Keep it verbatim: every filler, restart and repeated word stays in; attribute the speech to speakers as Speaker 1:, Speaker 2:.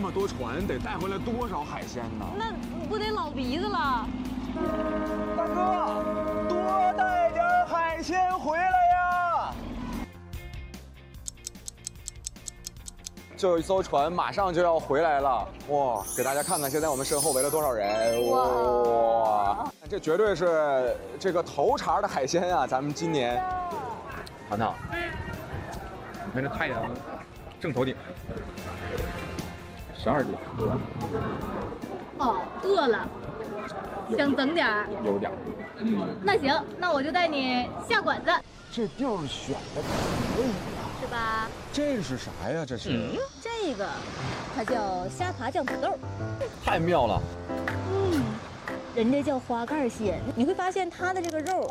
Speaker 1: 么多船，得带回来多少海鲜呢？
Speaker 2: 那不得老鼻子了？
Speaker 1: 大哥，多带点海鲜回来呀！这一艘船马上就要回来了，哇！给大家看看，现在我们身后围了多少人，哇！这绝对是这个头茬的海鲜啊！咱们今年，糖糖，你看这太阳正头顶，十二斤，
Speaker 2: 哦，饿了，想整点儿。
Speaker 1: 有点。
Speaker 2: 嗯，那行，那我就带你下馆子，
Speaker 1: 这地儿选的可以呀，
Speaker 2: 是吧？
Speaker 1: 这是啥呀？这是？
Speaker 2: 嗯，这个它叫虾爬酱土豆，
Speaker 1: 太妙了。
Speaker 2: 嗯，人家叫花盖鲜，你会发现它的这个肉